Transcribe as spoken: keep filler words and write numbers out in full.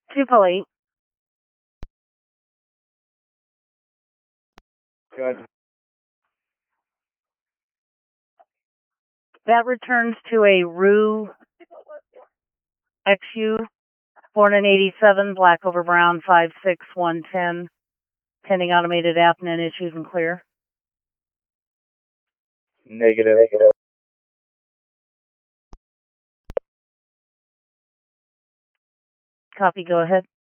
two Polly. Good. That returns to a Rue X U, born in eighty-seven, black over brown, five six one ten, pending automated app and issues and clear. Negative. Negative. Copy, go ahead.